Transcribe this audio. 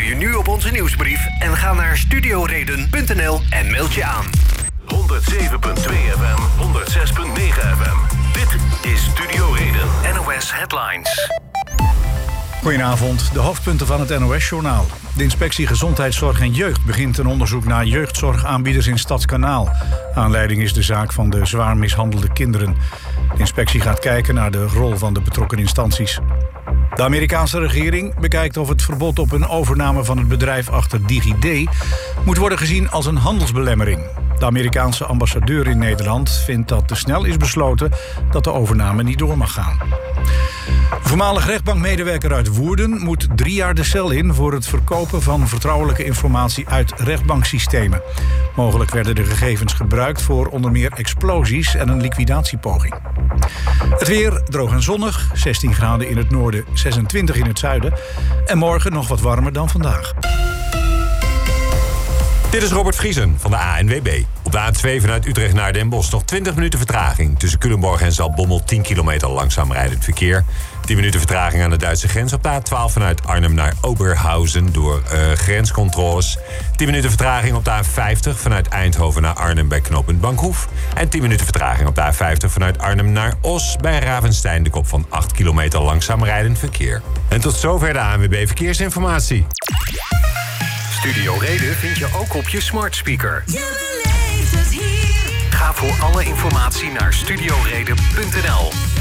je nu op onze nieuwsbrief en ga naar studioreden.nl en meld je aan. 107.2 FM, 106.9 FM. Dit is Studio Reden. NOS Headlines. Goedenavond, de hoofdpunten van het NOS-journaal. De inspectie Gezondheidszorg en Jeugd begint een onderzoek naar jeugdzorgaanbieders in Stadskanaal. Aanleiding is de zaak van de zwaar mishandelde kinderen. De inspectie gaat kijken naar de rol van de betrokken instanties. De Amerikaanse regering bekijkt of het verbod op een overname van het bedrijf achter DigiD moet worden gezien als een handelsbelemmering. De Amerikaanse ambassadeur in Nederland vindt dat te snel is besloten dat de overname niet door mag gaan. Een voormalig rechtbankmedewerker uit Woerden moet 3 jaar de cel in voor het verkopen van vertrouwelijke informatie uit rechtbanksystemen. Mogelijk werden de gegevens gebruikt voor onder meer explosies en een liquidatiepoging. Het weer droog en zonnig, 16 graden in het noorden, 26 in het zuiden. En morgen nog wat warmer dan vandaag. Dit is Robert Vriesen van de ANWB. Op de A2 vanuit Utrecht naar Den Bosch nog 20 minuten vertraging. Tussen Culemborg en Zaltbommel 10 kilometer langzaam rijdend verkeer. 10 minuten vertraging aan de Duitse grens. Op de A12 vanuit Arnhem naar Oberhausen door grenscontroles. 10 minuten vertraging op de A50 vanuit Eindhoven naar Arnhem bij knooppunt Bankhoef. En 10 minuten vertraging op de A50 vanuit Arnhem naar Os bij Ravenstein. De kop van 8 kilometer langzaam rijdend verkeer. En tot zover de ANWB Verkeersinformatie. Studio Reden vind je ook op je smart speaker. Je beleeft het hier. Ga voor alle informatie naar studioreden.nl.